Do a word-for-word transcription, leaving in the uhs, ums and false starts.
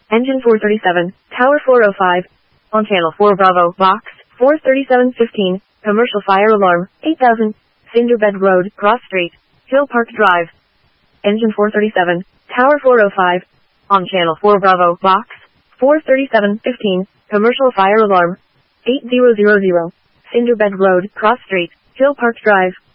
Engine four thirty-seven, Tower four oh five. On channel four Bravo, box, four thirty-seven fifteen, commercial fire alarm, eight thousand, Cinderbed Road, Cross Street, Hill Park Drive. Engine four thirty-seven, Tower four oh five. On channel four Bravo, box, four thirty-seven fifteen, commercial fire alarm, eight thousand, Cinderbed Road, Cross Street, Hill Park Drive.